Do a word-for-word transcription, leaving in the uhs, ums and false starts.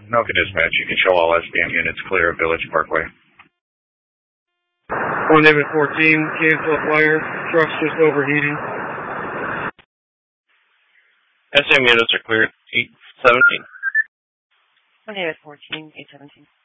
Milk Dispatch, you can show all S B M units clear of Village Parkway. One David fourteen, cancel fire, truck's just overheating. S M units are cleared, eight seventeen. One David fourteen, eight seventeen.